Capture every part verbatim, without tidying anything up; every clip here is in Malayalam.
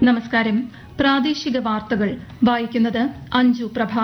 നമസ്കാരം. പ്രാദേശിക വാർത്തകൾ വായിക്കുന്നത് അഞ്ജു പ്രഭ.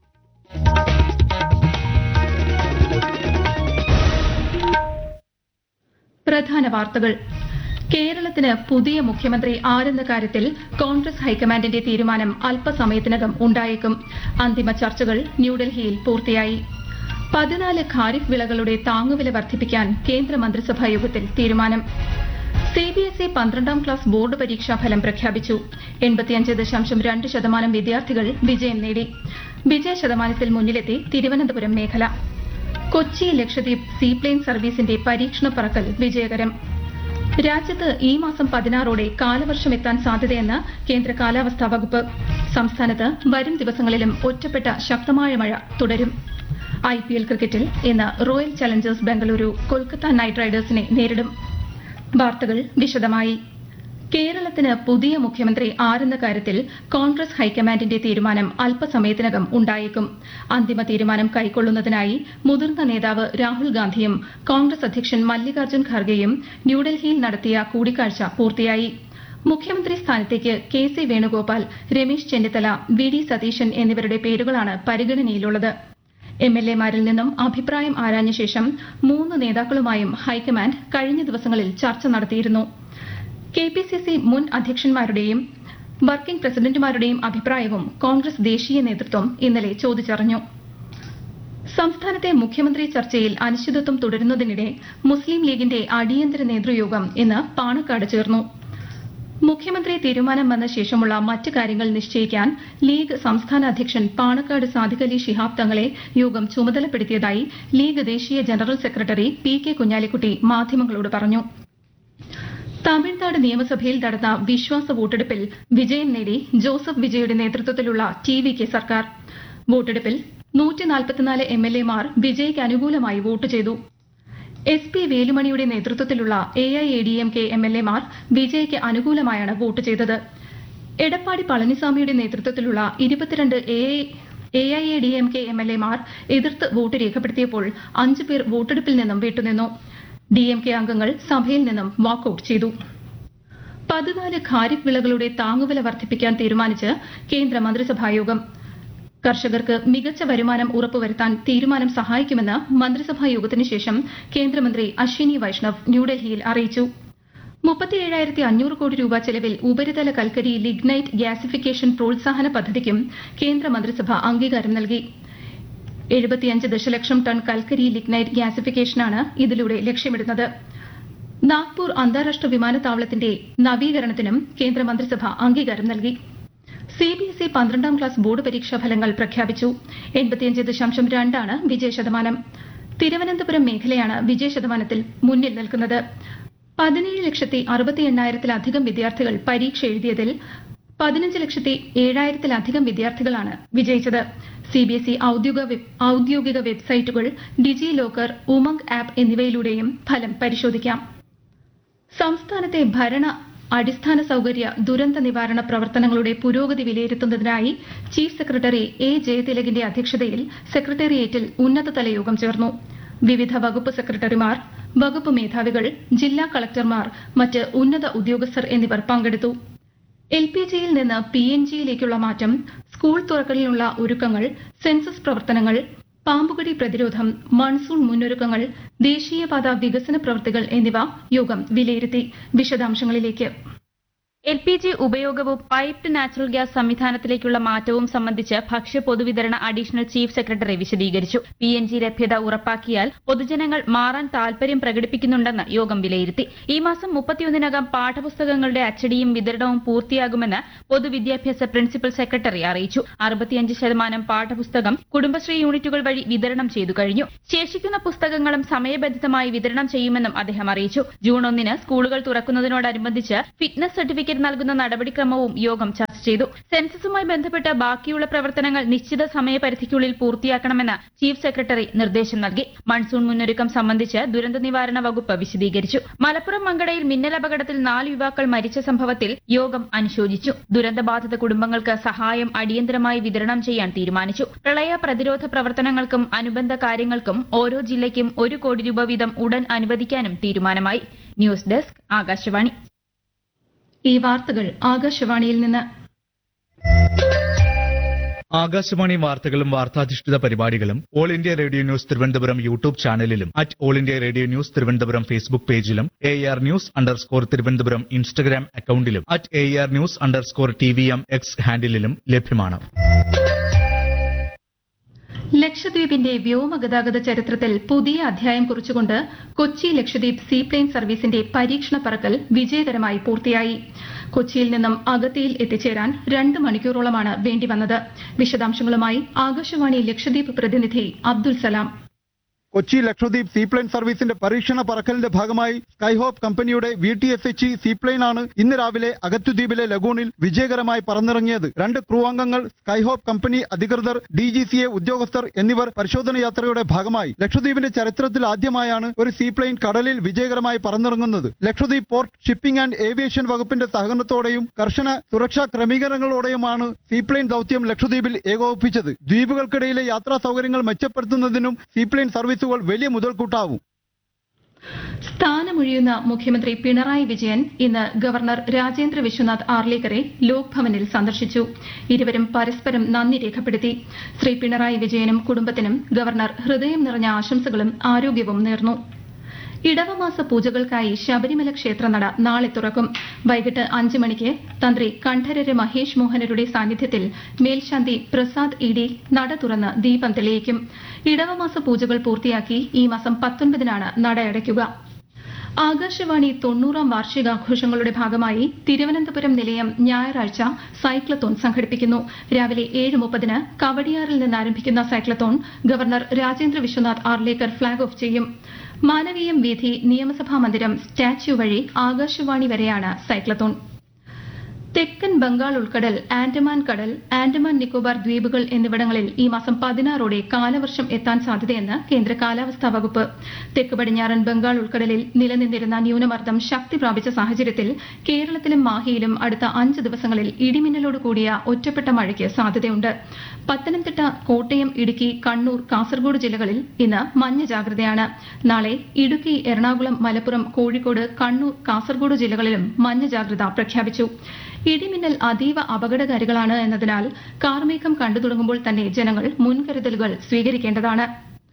പ്രധാന വാർത്തകൾ. കേരളത്തിന് പുതിയ മുഖ്യമന്ത്രി ആരെന്ന കാര്യത്തിൽ കോൺഗ്രസ് ഹൈക്കമാൻഡിന്റെ തീരുമാനം അല്പസമയത്തിനകം ഉണ്ടായേക്കും. അന്തിമ ചർച്ചകൾ ന്യൂഡൽഹിയിൽ പൂർത്തിയായി. പതിനാല് ഖാരിഫ് വിളകളുടെ താങ്ങുവില വർദ്ധിപ്പിക്കാൻ കേന്ദ്ര മന്ത്രിസഭാ യോഗത്തിൽ തീരുമാനം. സിബിഎസ്ഇ പന്ത്രണ്ടാം ക്ലാസ് ബോർഡ് പരീക്ഷാ ഫലം പ്രഖ്യാപിച്ചു. എൺപത്തിയഞ്ച് ദശാംശം രണ്ട് ശതമാനം വിദ്യാർത്ഥികൾ വിജയം നേടി. വിജയ ശതമാനത്തിൽ മുന്നിലെത്തി തിരുവനന്തപുരം മേഖല. കൊച്ചി ലക്ഷദ്വീപ് സീപ്ലെയിൻ സർവീസിന്റെ പരീക്ഷണ പറക്കൽ വിജയകരം. രാജ്യത്ത് ഈ മാസം പതിനാറോടെ കാലവർഷം എത്താൻ സാധ്യതയെന്ന് കേന്ദ്ര കാലാവസ്ഥാ വകുപ്പ്. സംസ്ഥാനത്ത് വരും ദിവസങ്ങളിലും ഒറ്റപ്പെട്ട ശക്തമായ മഴ തുടരും. ഐപിഎൽ ക്രിക്കറ്റിൽ ഇന്ന് royal Challengers Bengaluru Kolkata night റൈഡേഴ്സിനെ നേരിടും. വാർത്തകൾ വിശദമായി. കേരളത്തിന് പുതിയ മുഖ്യമന്ത്രി ആരെന്ന കാര്യത്തിൽ കോൺഗ്രസ് ഹൈക്കമാൻഡിന്റെ തീരുമാനം അല്പസമയത്തിനകം ഉണ്ടായേക്കും. അന്തിമ തീരുമാനം കൈക്കൊള്ളുന്നതിനായി മുതിർന്ന നേതാവ് രാഹുൽ ഗാന്ധിയും കോൺഗ്രസ് അധ്യക്ഷൻ മല്ലികാർജ്ജുൻ ഖാർഗെയും ന്യൂഡൽഹിയിൽ നടത്തിയ കൂടിക്കാഴ്ച പൂർത്തിയായി. മുഖ്യമന്ത്രി സ്ഥാനത്തേക്ക് K C Venugopal, Ramesh Chennithala, V D Satheesan എന്നിവരുടെ പേരുകളാണ് പരിഗണനയിലുള്ളത്. എം എൽ എമാരിൽ നിന്നും അഭിപ്രായം ആരാഞ്ഞ ശേഷം മൂന്ന് നേതാക്കളുമായും ഹൈക്കമാൻഡ് കഴിഞ്ഞ ദിവസങ്ങളിൽ ചർച്ച നടത്തിയിരുന്നു. കെ പി സി സി മുൻ അധ്യക്ഷന്മാരുടെയും വർക്കിംഗ് പ്രസിഡന്റുമാരുടെയും അഭിപ്രായവും കോൺഗ്രസ് ദേശീയ നേതൃത്വം ഇന്നലെ ചോദിച്ചറിഞ്ഞു. സംസ്ഥാനത്തെ മുഖ്യമന്ത്രി ചർച്ചയിൽ അനിശ്ചിതത്വം തുടരുന്നതിനിടെ മുസ്ലിം ലീഗിന്റെ അടിയന്തര നേതൃയോഗം ഇന്ന് പാണക്കാട് ചേർന്നു. മുഖ്യമന്ത്രി തീരുമാനം വന്ന ശേഷമുള്ള മറ്റ് കാര്യങ്ങൾ നിശ്ചയിക്കാൻ ലീഗ് സംസ്ഥാന അധ്യക്ഷൻ പാണക്കാട് സാദിഖ് അലി ശിഹാബ് തങ്ങളെ യോഗം ചുമതലപ്പെടുത്തിയതായി ലീഗ് ദേശീയ general secretary P K Kunhalikutty മാധ്യമങ്ങളോട് പറഞ്ഞു. തമിഴ്നാട് നിയമസഭയിൽ നടന്ന വിശ്വാസ വോട്ടെടുപ്പിൽ വിജയം നേടി ജോസഫ് വിജയുടെ നേതൃത്വത്തിലുള്ള ടി വി കെ സർക്കാർ. വോട്ടെടുപ്പിൽ നൂറ്റി നാൽപ്പത്തിനാല് എം എൽ എമാർ വിജയ്ക്ക് അനുകൂലമായി വോട്ട് ചെയ്തു. എസ് പി വേലുമണിയുടെ നേതൃത്വത്തിലുള്ള A I A D M K M L എമാർ വിജയ്ക്ക് അനുകൂലമായാണ് വോട്ട് ചെയ്തത്. എടപ്പാടി പളനിസ്വാമിയുടെ നേതൃത്വത്തിലുള്ള ഇരുപത്തിരണ്ട് A I A D M K M L എമാർ എതിർത്ത് വോട്ട് രേഖപ്പെടുത്തിയപ്പോൾ അഞ്ചു പേർ വോട്ടെടുപ്പിൽ നിന്നും വിട്ടുനിന്നു. ഡി എം കെ അംഗങ്ങൾ സഭയിൽ നിന്നും വാക്കൌട്ട് ചെയ്തു. പതിനാല് ഖാരിഫ് വിളകളുടെ താങ്ങുവില വർദ്ധിപ്പിക്കാൻ തീരുമാനിച്ച് കേന്ദ്ര മന്ത്രിസഭായോഗം. കർഷകർക്ക് മികച്ച വരുമാനം ഉറപ്പുവരുത്താൻ തീരുമാനം സഹായിക്കുമെന്ന് മന്ത്രിസഭാ യോഗത്തിന് ശേഷം കേന്ദ്രമന്ത്രി അശ്വിനി വൈഷ്ണവ് ന്യൂഡൽഹിയിൽ അറിയിച്ചു. മുപ്പത്തിയേഴായിരത്തി അഞ്ഞൂറ് കോടി രൂപ ചെലവിൽ ഉപരിതല കൽക്കരി ലിഗ്നൈറ്റ് ഗ്യാസിഫിക്കേഷൻ പ്രോത്സാഹന പദ്ധതിക്കും കേന്ദ്ര മന്ത്രിസഭ അംഗീകാരം നൽകി. എഴുപത്തിയഞ്ച് ദശലക്ഷം ടൺ കൽക്കരി ലിഗ്നൈറ്റ് ഗ്യാസിഫിക്കേഷനാണ് ഇതിലൂടെ ലക്ഷ്യമിടുന്നത്. നാഗ്പൂർ അന്താരാഷ്ട്ര വിമാനത്താവളത്തിന്റെ നവീകരണത്തിനും കേന്ദ്ര മന്ത്രിസഭ അംഗീകാരം നൽകി. സിബിഎസ്ഇ പന്ത്രണ്ടാം ക്ലാസ് ബോർഡ് പരീക്ഷാ ഫലങ്ങൾ പ്രഖ്യാപിച്ചു. എൺപത്തിയഞ്ച് ദശാംശം രണ്ടാണ് വിജയശതമാനം. തിരുവനന്തപുരം മേഖലയാണ് വിജയശതമാനത്തിൽ മുന്നിൽ നിൽക്കുന്നത്. പതിനേഴ് ലക്ഷത്തി അറുപത്തി എണ്ണായിരത്തിലധികം വിദ്യാർത്ഥികൾ പരീക്ഷ എഴുതിയതിൽ പതിനഞ്ച് ലക്ഷത്തി ഏഴായിരത്തിലധികം വിദ്യാർത്ഥികളാണ് വിജയിച്ചത്. സിബിഎസ്ഇ ഔദ്യോഗിക വെബ്സൈറ്റുകൾ, ഡിജി ലോക്കർ, ഉമംഗ് ആപ്പ് എന്നിവയിലൂടെയും ഫലം പരിശോധിക്കാം. സംസ്ഥാനത്തെ ഭരണ അടിസ്ഥാന സൌകര്യ ദുരന്ത നിവാരണ പ്രവർത്തനങ്ങളുടെ പുരോഗതി വിലയിരുത്തുന്നതിനായി ചീഫ് സെക്രട്ടറി എ ജയതിലകിന്റെ അധ്യക്ഷതയിൽ സെക്രട്ടേറിയറ്റിൽ ഉന്നതതല യോഗം ചേർന്നു. വിവിധ വകുപ്പ് സെക്രട്ടറിമാർ, വകുപ്പ് മേധാവികൾ, ജില്ലാ കളക്ടർമാർ, മറ്റ് ഉന്നത ഉദ്യോഗസ്ഥർ എന്നിവർ പങ്കെടുത്തു. എൽ പി ജിയിൽ നിന്ന് പി എൻ ജിയിലേക്കുള്ള മാറ്റം, സ്കൂൾ തുറക്കലിനുള്ള ഒരുക്കങ്ങൾ, സെൻസസ് പ്രവർത്തനങ്ങൾ, പാമ്പുകടി പ്രതിരോധം, മൺസൂൺ മുന്നൊരുക്കങ്ങൾ, ദേശീയപാത വികസന പ്രവൃത്തികൾ എന്നിവ യോഗം വിലയിരുത്തി. വിശദാംശങ്ങളിലേക്ക്. എൽ പി ജി ഉപയോഗവും പൈപ്ഡ് നാച്ചുറൽ ഗ്യാസ് സംവിധാനത്തിലേക്കുള്ള മാറ്റവും സംബന്ധിച്ച് ഭക്ഷ്യ പൊതുവിതരണ അഡീഷണൽ ചീഫ് സെക്രട്ടറി വിശദീകരിച്ചു. പി എൻ ജി ലഭ്യത ഉറപ്പാക്കിയാൽ പൊതുജനങ്ങൾ മാറാൻ താൽപര്യം പ്രകടിപ്പിക്കുന്നുണ്ടെന്ന് യോഗം വിലയിരുത്തി. ഈ മാസം മുപ്പത്തിയൊന്നിനകം പാഠപുസ്തകങ്ങളുടെ അച്ചടിയും വിതരണവും പൂർത്തിയാകുമെന്ന് പൊതുവിദ്യാഭ്യാസ പ്രിൻസിപ്പൽ സെക്രട്ടറി അറിയിച്ചു. അറുപത്തിയഞ്ച് ശതമാനം പാഠപുസ്തകം കുടുംബശ്രീ യൂണിറ്റുകൾ വഴി വിതരണം ചെയ്തു കഴിഞ്ഞു. ശേഷിക്കുന്ന പുസ്തകങ്ങളും സമയബന്ധിതമായി വിതരണം ചെയ്യുമെന്നും അദ്ദേഹം അറിയിച്ചു. ജൂൺ ഒന്നിന് സ്കൂളുകൾ തുറക്കുന്നതിനോടനുബന്ധിച്ച് ഫിറ്റ്നസ് സർട്ടിഫിക്കറ്റ് നൽകുന്ന നടപടിക്രമവും യോഗം ചർച്ച ചെയ്തു. സെൻസസുമായി ബന്ധപ്പെട്ട് ബാക്കിയുള്ള പ്രവർത്തനങ്ങൾ നിശ്ചിത സമയപരിധിക്കുള്ളിൽ പൂർത്തിയാക്കണമെന്ന് ചീഫ് സെക്രട്ടറി നിർദ്ദേശം നൽകി. മൺസൂൺ മുന്നൊരുക്കം സംബന്ധിച്ച് ദുരന്ത നിവാരണ വകുപ്പ് വിശദീകരിച്ചു. മലപ്പുറം മങ്കടയിൽ മിന്നലപകടത്തിൽ നാല് യുവാക്കൾ മരിച്ച സംഭവത്തിൽ യോഗം അനുശോചിച്ചു. ദുരന്തബാധിത കുടുംബങ്ങൾക്ക് സഹായം അടിയന്തരമായി വിതരണം ചെയ്യാൻ തീരുമാനിച്ചു. പ്രളയ പ്രതിരോധ പ്രവർത്തനങ്ങൾക്കും അനുബന്ധ കാര്യങ്ങൾക്കും ഓരോ ജില്ലയ്ക്കും ഒരു കോടി രൂപ വീതം ഉടൻ അനുവദിക്കാനും തീരുമാനമായി. News desk, Akashvani. ഈ വാർത്തകൾ ആകാശവാണിയിൽ നിന്ന്. ആകാശവാണി വാർത്തകളും വാർത്താധിഷ്ഠിത പരിപാടികളും all India radio news Thiruvananthapuram YouTube ചാനലിലും at all India radio news Thiruvananthapuram Facebook പേജിലും A R news underscore Thiruvananthapuram Instagram അക്കൌണ്ടിലും at A R news underscore T V M X ഹാൻഡിലും ലഭ്യമാണ്. ലക്ഷദ്വീപിന്റെ വ്യോമഗതാഗത ചരിത്രത്തിൽ പുതിയ അധ്യായം കുറിച്ചുകൊണ്ട് കൊച്ചി ലക്ഷദ്വീപ് സീപ്ലെയിൻ സർവീസിന്റെ പരീക്ഷണ പറക്കൽ വിജയകരമായി പൂർത്തിയായി. കൊച്ചിയിൽ നിന്നും അഗത്തിയിൽ എത്തിച്ചേരാൻ രണ്ട് മണിക്കൂറോളമാണ് വേണ്ടിവന്നത്. വിശദാംശങ്ങളുമായി ആകാശവാണി ലക്ഷദ്വീപ് പ്രതിനിധി അബ്ദുൽ സലാം. കൊച്ചി ലക്ഷദ്വീപ് സീപ്ലെയിൻ സർവീസിന്റെ പരീക്ഷണ പറക്കലിന്റെ ഭാഗമായി സ്കൈഹോപ്പ് കമ്പനിയുടെ V T S H E seaplane ആണ് ഇന്ന് രാവിലെ അഗത്തുദ്വീപിലെ ലഗൂണിൽ വിജയകരമായി പറന്നിറങ്ങിയത്. രണ്ട് ക്രൂ അംഗങ്ങൾ, സ്കൈഹോപ്പ് കമ്പനി അധികൃതർ, ഡി ജി സി എ ഉദ്യോഗസ്ഥർ എന്നിവർ പരിശോധന യാത്രയുടെ ഭാഗമായി. ലക്ഷദ്വീപിന്റെ ചരിത്രത്തിൽ ആദ്യമായാണ് ഒരു സീപ്ലെയിൻ കടലിൽ വിജയകരമായി പറന്നിറങ്ങുന്നത്. Lakshadweep port shipping and aviation വകുപ്പിന്റെ സഹകരണത്തോടെയും കർശന സുരക്ഷാ ക്രമീകരണങ്ങളോടെയുമാണ് സീപ്ലെയിൻ ദൌത്യം ലക്ഷദ്വീപിൽ ഏകോപിപ്പിച്ചത്. ദ്വീപുകൾക്കിടയിലെ യാത്രാ സൗകര്യങ്ങൾ മെച്ചപ്പെടുത്തുന്നതിനും സീപ്ലെയിൻ സർവീസ് വലിയ മുതൽക്കൂട്ടാവും. സ്ഥാനമൊഴിയുന്ന മുഖ്യമന്ത്രി പിണറായി വിജയൻ ഇന്ന് ഗവർണർ രാജേന്ദ്ര വിശ്വനാഥ് ആർലേക്കറെ ലോക്ഭവനിൽ സന്ദർശിച്ചു. ഇരുവരും പരസ്പരം നന്ദി രേഖപ്പെടുത്തി. ശ്രീ പിണറായി വിജയനും കുടുംബത്തിനും ഗവർണർ ഹൃദയം നിറഞ്ഞ ആശംസകളും ആരോഗ്യവും നേർന്നു. ഇടവമാസ പൂജകൾക്കായി ശബരിമല ക്ഷേത്രനട നാളെ തുറക്കും. വൈകിട്ട് അഞ്ച് മണിക്ക് തന്ത്രി കണ്ഠരര് മഹേഷ് മോഹനരുടെ സാന്നിധ്യത്തിൽ മേൽശാന്തി പ്രസാദ് ഇ ഡി നട തുറന്ന് ദീപം തെളിയിക്കും. ഇടവമാസ പൂജകൾ പൂർത്തിയാക്കി ഈ മാസം പത്തൊൻപതിനാണ് നട അടയ്ക്കുക. ആകാശവാണി തൊണ്ണൂറാം വാർഷികാഘോഷങ്ങളുടെ ഭാഗമായി തിരുവനന്തപുരം നിലയം ഞായറാഴ്ച സൈക്ലത്തോൺ സംഘടിപ്പിക്കുന്നു. രാവിലെ ഏഴ് മുപ്പതിന് കവടിയാറിൽ നിന്ന് ആരംഭിക്കുന്ന cyclothon governor Rajendra Vishwanath Arlekar flag off ചെയ്യും. മാനവീയം വീഥി, നിയമസഭാ മന്ദിരം, സ്റ്റാച്യു വഴി ആകാശവാണി വരെയാണ് സൈക്ലത്തോൺ. തെക്കൻ ബംഗാൾ ഉൾക്കടൽ, ആൻഡമാൻ കടൽ, ആൻഡമാൻ നിക്കോബാർ ദ്വീപുകൾ എന്നിവിടങ്ങളിൽ ഈ മാസം പതിനാറോടെ കാലവർഷം എത്താൻ സാധ്യതയെന്ന് കേന്ദ്ര കാലാവസ്ഥാ വകുപ്പ്. തെക്ക് പടിഞ്ഞാറൻ ബംഗാൾ ഉൾക്കടലിൽ നിലനിന്നിരുന്ന ന്യൂനമർദ്ദം ശക്തി പ്രാപിച്ച സാഹചര്യത്തിൽ കേരളത്തിലും മാഹിയിലും അടുത്ത അഞ്ച് ദിവസങ്ങളിൽ ഇടിമിന്നലോട് കൂടിയ ഒറ്റപ്പെട്ട മഴയ്ക്ക് സാധ്യതയുണ്ട്. പത്തനംതിട്ട, കോട്ടയം, ഇടുക്കി, കണ്ണൂർ, കാസർഗോഡ് ജില്ലകളിൽ ഇന്ന് മഞ്ഞ ജാഗ്രതയാണ്. നാളെ ഇടുക്കി, എറണാകുളം, മലപ്പുറം, കോഴിക്കോട്, കണ്ണൂർ, കാസർഗോഡ് ജില്ലകളിലും മഞ്ഞ ജാഗ്രത പ്രഖ്യാപിച്ചു. ഇടിമിന്നൽ അതീവ അപകടകാരികളാണ് എന്നതിനാൽ കാർമേഘം കണ്ടു തുടങ്ങുമ്പോൾ തന്നെ ജനങ്ങൾ മുൻകരുതലുകൾ സ്വീകരിക്കേണ്ടതാണ്.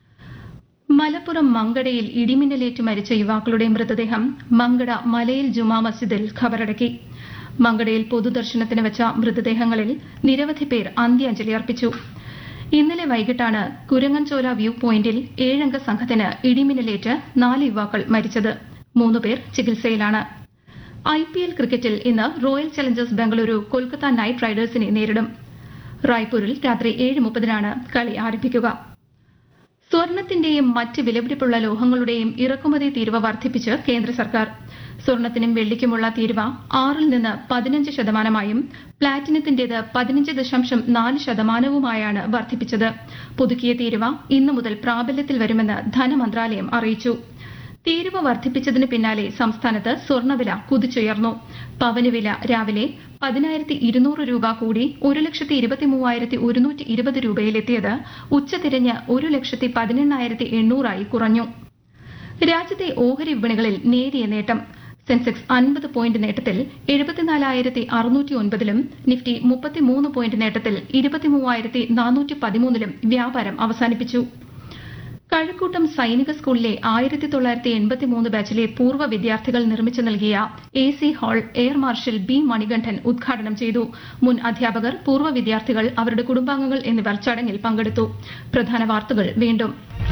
മലപ്പുറം മങ്കടയിൽ ഇടിമിന്നലേറ്റ് മരിച്ച യുവാക്കളുടെ മൃതദേഹം മങ്കട മലയിൽ ജുമാ മസ്ജിദിൽ ഖബറടക്കി. മങ്കടയിൽ പൊതുദർശനത്തിന് വെച്ച മൃതദേഹങ്ങളിൽ നിരവധി പേർ അന്ത്യാഞ്ജലി അർപ്പിച്ചു. ഇന്നലെ വൈകിട്ടാണ് കുരങ്ങൻചോല വ്യൂ പോയിന്റിൽ ഏഴംഗ സംഘത്തിന് ഇടിമിന്നലേറ്റ് നാല് യുവാക്കൾ മരിച്ചത്. മൂന്നുപേർ ചികിത്സയിലാണ്. ഐ പി എൽ ക്രിക്കറ്റിൽ ഇന്ന് royal Challengers Bengaluru Kolkata night റൈഡേഴ്സിനെ നേരിടും. റായ്പൂരിൽ രാത്രി ഏഴ് മുപ്പതിനാണ് കളി ആരംഭിക്കുക. സ്വർണത്തിന്റെയും മറ്റ് വിലപിടിപ്പുള്ള ലോഹങ്ങളുടെയും ഇറക്കുമതി തീരുവ വർദ്ധിപ്പിച്ച് കേന്ദ്ര സർക്കാർ. സ്വർണത്തിനും വെള്ളിക്കുമുള്ള തീരുവ ആറിൽ നിന്ന് പതിനഞ്ച് ശതമാനമായും പ്ലാറ്റിനത്തിന്റേത് പതിനഞ്ച് ദശാംശം നാല് ശതമാനവുമായാണ് വർദ്ധിപ്പിച്ചത്. പുതുക്കിയ തീരുവ ഇന്നു മുതൽ പ്രാബല്യത്തിൽ വരുമെന്ന് ധനമന്ത്രാലയം അറിയിച്ചു. തീരുവ വർദ്ധിപ്പിച്ചതിന് പിന്നാലെ സംസ്ഥാനത്ത് സ്വർണ്ണവില കുതിച്ചുയർന്നു. പവന് വില രാവിലെ പതിനായിരത്തി ഇരുന്നൂറ് രൂപ കൂടി ഒരു ലക്ഷത്തി ഇരുപത്തി മൂവായിരത്തി ഒരുന്നൂറ്റി ഇരുപത് രൂപയിലെത്തിയത് ഉച്ചതിരിഞ്ഞ് ഒരു ലക്ഷത്തി പതിനെണ്ണായിരത്തി എണ്ണൂറായി കുറഞ്ഞു. രാജ്യത്തെ ഓഹരി വിപണികളിൽ നേരിയ നേട്ടം. സെൻസെക്സ് അൻപത് പോയിന്റ് നേട്ടത്തിൽ എഴുപത്തിനാലായിരത്തി അറുന്നൂറ്റി ഒൻപതിലും നിഫ്റ്റി മുപ്പത്തിമൂന്ന് പോയിന്റ് നേട്ടത്തിൽ ഇരുപത്തിമൂവായിരത്തി നാനൂറ്റി പതിമൂന്നിലും വ്യാപാരം അവസാനിപ്പിച്ചു. കഴക്കൂട്ടം സൈനിക സ്കൂളിലെ ആയിരത്തി തൊള്ളായിരത്തി എൺപത്തിമൂന്ന് ബാച്ചിലെ പൂർവ്വ വിദ്യാർത്ഥികൾ നിർമ്മിച്ചു നൽകിയ A C hall air marshal B Manikandan ഉദ്ഘാടനം ചെയ്തു. മുൻ അധ്യാപകർ, പൂർവ്വ വിദ്യാർത്ഥികൾ, അവരുടെ കുടുംബാംഗങ്ങൾ എന്നിവർ ചടങ്ങിൽ പങ്കെടുത്തു. പ്രധാന വാർത്തകൾ വീണ്ടും.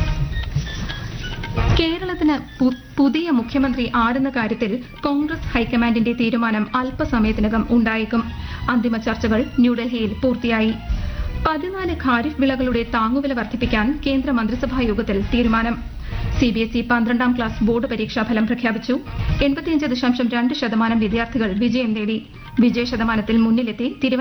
കേരളത്തിന് പുതിയ മുഖ്യമന്ത്രി ആരെന്ന കാര്യത്തിൽ കോൺഗ്രസ് ഹൈക്കമാൻഡിന്റെ തീരുമാനം അല്പസമയത്തിനകം ഉണ്ടായേക്കും. അന്തിമ ചർച്ചകൾ ന്യൂഡൽഹിയിൽ പൂർത്തിയായി. പതിനാല് ഖാരിഫ് വിളകളുടെ താങ്ങുവില വർദ്ധിപ്പിക്കാൻ കേന്ദ്ര മന്ത്രിസഭാ യോഗത്തിൽ തീരുമാനം. സിബിഎസ്ഇ പന്ത്രണ്ടാം ക്ലാസ് ബോർഡ് പരീക്ഷാ ഫലം പ്രഖ്യാപിച്ചു. എൺപത്തിയഞ്ച് ദശാംശം രണ്ട് ശതമാനം വിദ്യാർത്ഥികൾ വിജയം നേടി. വിജയ ശതമാനത്തിൽ മുന്നിലെത്തി